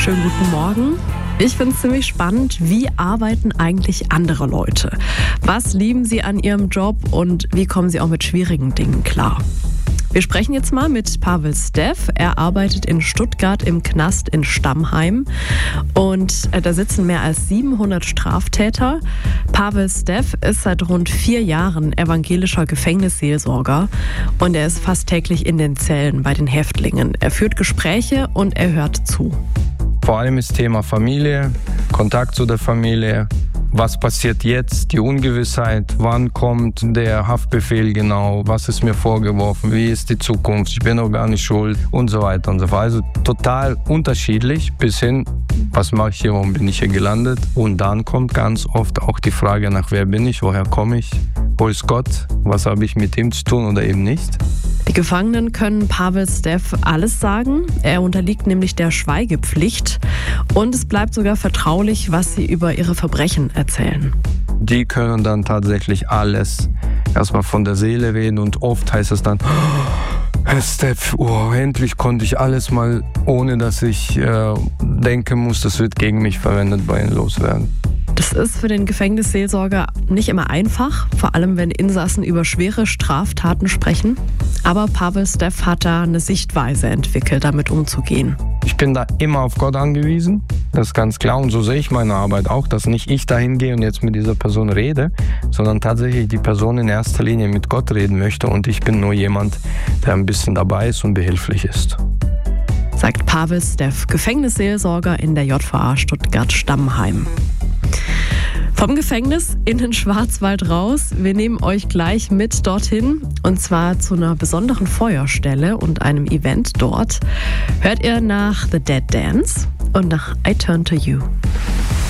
Schönen guten Morgen. Ich finde es ziemlich spannend, wie arbeiten eigentlich andere Leute? Was lieben sie an ihrem Job und wie kommen sie auch mit schwierigen Dingen klar? Wir sprechen jetzt mal mit Pavel Steff. Er arbeitet in Stuttgart im Knast in Stammheim und da sitzen mehr als 700 Straftäter. Pavel Steff ist seit rund 4 Jahren evangelischer Gefängnisseelsorger und er ist fast täglich in den Zellen bei den Häftlingen. Er führt Gespräche und er hört zu. Vor allem ist Thema Familie, Kontakt zu der Familie. Was passiert jetzt? Die Ungewissheit. Wann kommt der Haftbefehl genau? Was ist mir vorgeworfen? Wie ist die Zukunft? Ich bin doch gar nicht schuld und so weiter und so fort. Also total unterschiedlich bis hin, was mache ich hier? Warum bin ich hier gelandet? Und dann kommt ganz oft auch die Frage nach, wer bin ich? Woher komme ich? Wo ist Gott? Was habe ich mit ihm zu tun oder eben nicht? Die Gefangenen können Pavel Steff alles sagen. Er unterliegt nämlich der Schweigepflicht und es bleibt sogar vertraulich, was sie über ihre Verbrechen erzählen. Die können dann tatsächlich alles erstmal von der Seele reden und oft heißt es dann, Herr Steff, endlich konnte ich alles mal, ohne dass ich denken muss, das wird gegen mich verwendet, bei Ihnen loswerden. Das ist für den Gefängnisseelsorger nicht immer einfach, vor allem wenn Insassen über schwere Straftaten sprechen. Aber Pavel Steff hat da eine Sichtweise entwickelt, damit umzugehen. Ich bin da immer auf Gott angewiesen, das ist ganz klar. Und so sehe ich meine Arbeit auch, dass nicht ich dahin gehe und jetzt mit dieser Person rede, sondern tatsächlich die Person in erster Linie mit Gott reden möchte und ich bin nur jemand, der ein bisschen dabei ist und behilflich ist. Sagt Pavel Steff, Gefängnisseelsorger in der JVA Stuttgart-Stammheim. Vom Gefängnis in den Schwarzwald raus. Wir nehmen euch gleich mit dorthin und zwar zu einer besonderen Feuerstelle und einem Event dort. Hört ihr nach The Dead Dance und nach I Turn to You.